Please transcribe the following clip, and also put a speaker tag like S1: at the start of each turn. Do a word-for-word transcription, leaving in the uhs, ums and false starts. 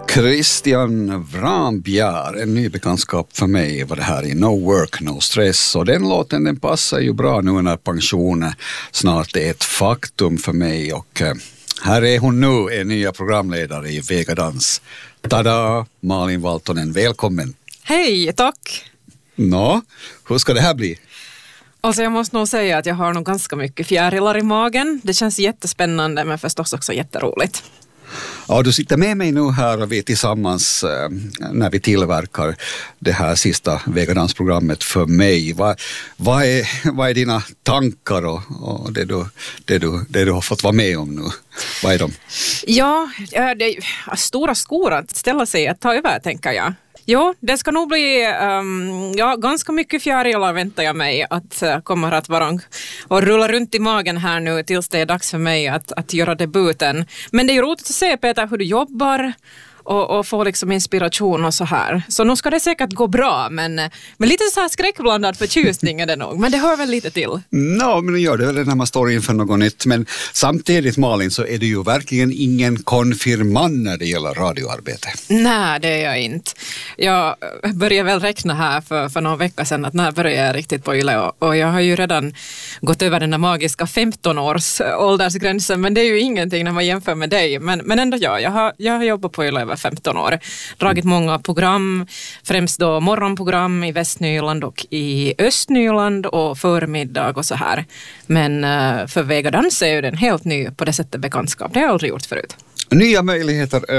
S1: Christian Vrambjar, en ny bekantskap för mig var det här i No Work No Stress, och den låten den passar ju bra nu när pensionen snart är ett faktum för mig, och eh, här är hon nu, en nya programledare i Vegadans. Tada, Malin Valtonen, välkommen.
S2: Hej, tack.
S1: Nå, hur ska det här bli?
S2: Alltså jag måste nog säga att jag har nog ganska mycket fjärilar i magen. Det känns jättespännande men förstås också jätteroligt.
S1: Ja, du sitter med mig nu här och vi är tillsammans eh, när vi tillverkar det här sista Vegadandsprogrammet för mig. Vad, vad, är, vad är dina tankar och, och det, du, det, du, det du har fått vara med om nu? Vad är de?
S2: Ja, det är stora skor att ställa sig att ta över, tänker jag. Jo, det ska nog bli um, ja, ganska mycket fjärilar väntar jag mig att uh, kommer att vara och rulla runt i magen här nu tills det är dags för mig att, att göra debuten. Men det är ju roligt att se, Peter, hur du jobbar och, och få liksom inspiration och så här. Så nu ska det säkert gå bra, men, men lite så här skräckblandad förtjusning är det nog. Men det hör väl lite till.
S1: Ja, men det gör det väl när man står inför något nytt. Men samtidigt, Malin, så är du ju verkligen ingen konfirmand när det gäller radioarbete.
S2: Nej, det är jag inte. Jag började väl räkna här för, för några veckor sedan att när började jag riktigt på Yle. Och, och jag har ju redan gått över den där magiska femton-års åldersgränsen. Men det är ju ingenting när man jämför med dig. Men, men ändå ja, jag har, jag har jobbat på Yle över femton år. Dragit många program, främst då morgonprogram i Västnyland och i Östnyland och förmiddag och så här. Men för Vegadans är ju den helt ny på det sättet bekantskap. Det har jag aldrig gjort förut.
S1: Nya möjligheter